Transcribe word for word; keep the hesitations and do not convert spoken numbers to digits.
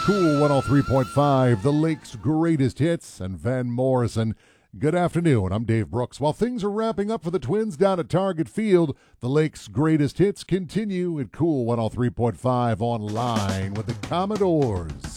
Cool one oh three point five, the Lake's greatest hits, and Van Morrison. Good afternoon, I'm Dave Brooks. While things are wrapping up for the Twins down at Target Field, the Lake's greatest hits continue at Cool one oh three point five online with the Commodores.